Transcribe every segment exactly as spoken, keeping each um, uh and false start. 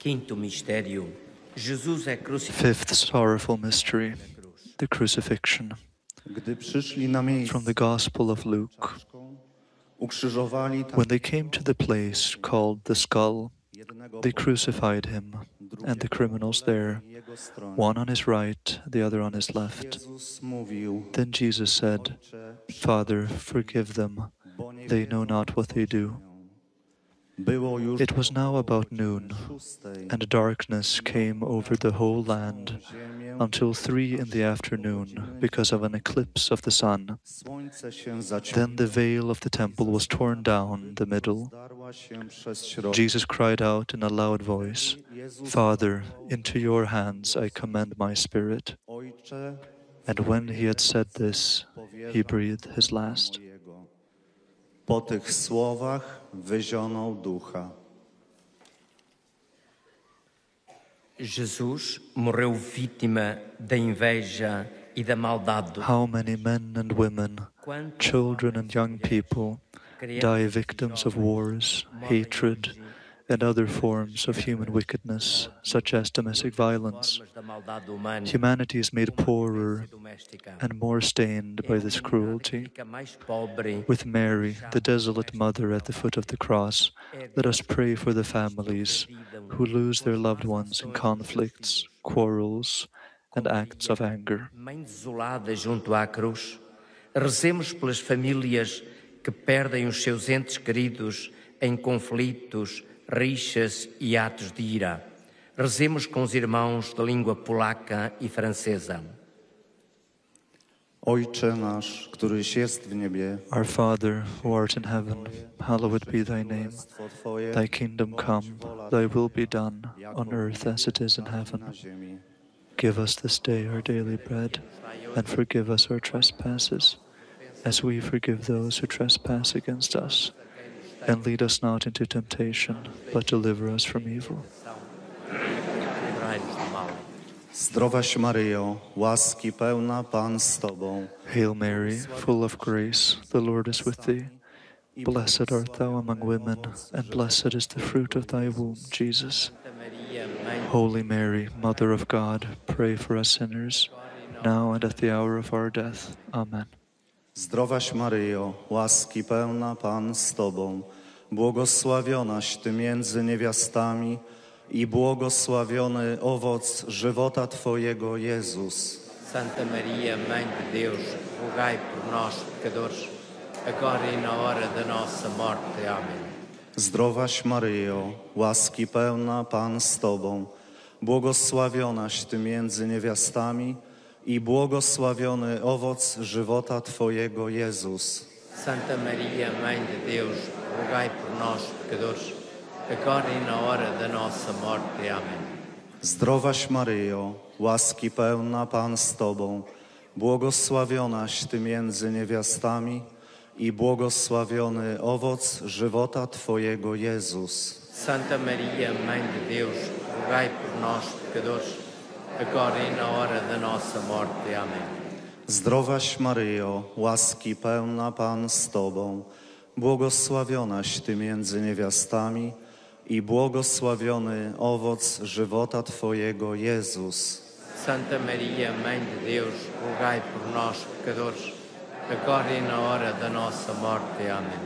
Quinto mistério. Jesus é crucificado. Fifth sorrowful mystery, the crucifixion. Gdy przyszli na miejsce, From the Gospel of Luke. ukrzyżowali tam When they came to the place called the Skull, jednego they crucified him and the criminals there, jego stronie. one on his right, the other on his left. Jezus mówił, Then Jesus said, Father, forgive them. bo nie They wiedzą, know not what they do. Było już It was now about noon, szóstej, and darkness came over the whole land ziemię, until three in the afternoon because of an eclipse of the sun. słońce się zaciągnęło, Then the veil of the temple was torn down the middle. zdarła się przez środek. Jesus cried out in a loud voice, Jezus, Father, into your hands I commend my spirit. Ojcze, And when he had said this, he breathed his last. mojego. Po tych słowach wyzionął ducha. Jesus morreu vítima da inveja e da maldade do How many men and women, quantos children and young people die victims of wars, hatred, and other forms of human wickedness, such as domestic violence. formas da maldade humana. Humanity is made poorer doméstica. and more stained by this cruelty. Fica mais pobre. With Mary, the desolate mother at the foot of the cross, let us pray for the families who lose their loved ones in conflicts, quarrels, and acts of anger. Mãe desolada junto à cruz. Rezemos pelas famílias que perdem os seus entes queridos em conflitos, rixas e atos de ira. Rezemos com os irmãos da língua polaca e francesa. Ojcze nasz, któryś jest w niebie, Our Father, who art in heaven, hallowed be thy name. Królestwo Twoje, Thy kingdom come, thy will be done, on earth as it is in heaven. na ziemi. Give us this day our daily bread, and forgive us our trespasses, as we forgive those who trespass against us. And lead us not into temptation, but deliver us from evil. Livrai-nos do mal. Zdrowaś Maryjo, łaski pełna Pan z Tobą. Hail Mary, full of grace, the Lord is with thee. Blessed art thou among women, and blessed is the fruit of thy womb, Jesus. Santa Maria, Mãe Holy Mary, Mother of God, pray for us sinners, now and at the hour of our death. Amen. Zdrowaś Maryjo, łaski pełna Pan z Tobą. Błogosławionaś Ty między niewiastami i błogosławiony owoc żywota Twojego, Jezus. Santa Maria, Mãe de Deus, rogai por nós, pecadores, agora e na hora da nossa morte. Amém. Zdrowaś Maryjo, łaski pełna Pan z Tobą. Błogosławionaś Ty między niewiastami i błogosławiony owoc żywota Twojego, Jezus. Santa Maria, Mãe de Deus, rogai por nós, pecadores, agora e na hora da nossa morte. Amém. Zdrowaś Maryjo, łaski pełna Pan z Tobą, błogosławionaś Ty między niewiastami i błogosławiony owoc żywota Twojego, Jezus. Santa Maria, Mãe de Deus, rogai por nós, pecadores, agora e na hora da nossa morte. Amém. Zdrowaś Maryjo, łaski pełna Pan z Tobą, błogosławionaś Ty między niewiastami i błogosławiony owoc żywota Twojego, Jezus. Santa Maria, Mãe de Deus, rogai por nós, pecadores, agora e na hora da nossa morte. Amém.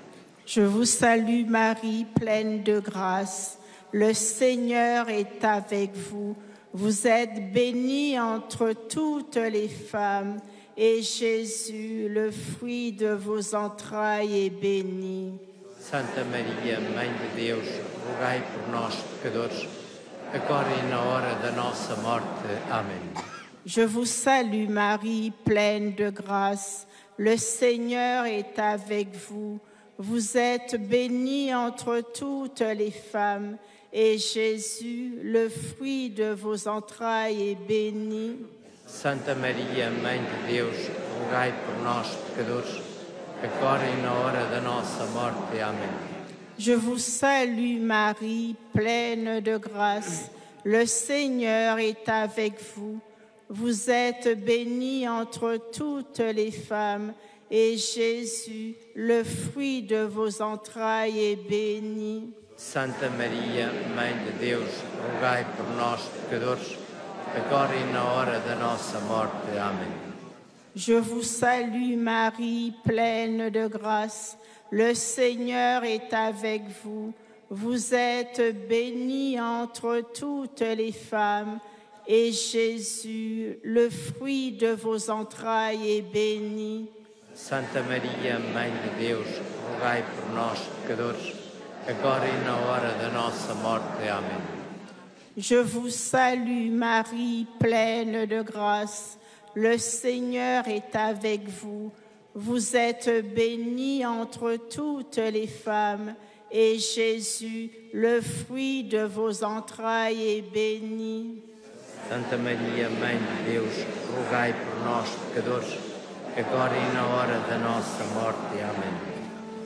Je vous salue Marie, pleine de grâce. Le Seigneur est avec vous. Vous êtes bénie entre toutes les femmes, et Jésus, le fruit de vos entrailles, est béni. Santa Maria, Mãe de Deus, rogai por nós, pecadores, agora e na hora da nossa morte. Amém. Je vous salue Marie, pleine de grâce. Le Seigneur est avec vous. Vous êtes bénie entre toutes les femmes, et Jésus, le fruit de vos entrailles, est béni. Santa Maria, Mãe de Deus, rogai por nós, pecadores, agora e na hora da nossa morte. Amém. Je vous salue Marie, pleine de grâce. Le Seigneur est avec vous. Vous êtes bénie entre toutes les femmes, et Jésus, le fruit de vos entrailles, est béni. Santa Maria, Mãe de Deus, rogai por nós, pecadores, agora e na hora da nossa morte. Amém. Je vous salue Marie, pleine de grâce. Le Seigneur est avec vous. Vous êtes bénie entre toutes les femmes, et Jésus, le fruit de vos entrailles, est béni. Santa Maria, Mãe de Deus, rogai por nós, pecadores, agora e na hora da nossa morte. Amém. Je vous salue Marie, pleine de grâce. Le Seigneur est avec vous. Vous êtes bénie entre toutes les femmes, et Jésus, le fruit de vos entrailles, est béni. Santa Maria, Mãe de Deus, rogai por nós, pecadores, agora e na hora da nossa morte. Amém.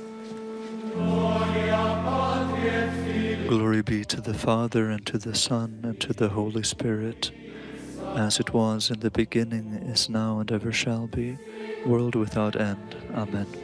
Glory be to the Father, and to the Son, and to the Holy Spirit, as it was in the beginning, is now, and ever shall be, world without end. Amen.